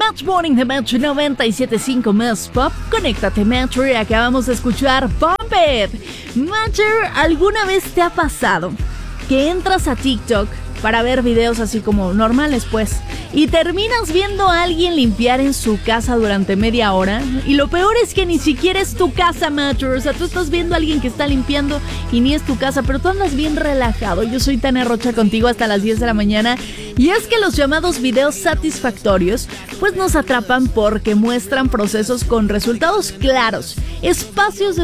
Match Morning de Metro 97.5 Más Pop. Conéctate, Metro, y acabamos de escuchar Pump It. Metro, ¿alguna vez te ha pasado que entras a TikTok para ver videos así como normales, pues, y terminas viendo a alguien limpiar en su casa durante media hora? Y lo peor es que ni siquiera es tu casa, Metro. O sea, tú estás viendo a alguien que está limpiando y ni es tu casa, pero tú andas bien relajado. Yo soy Tania Rocha contigo hasta las 10 de la mañana. Y es que los llamados videos satisfactorios pues nos atrapan porque muestran procesos con resultados claros, espacios de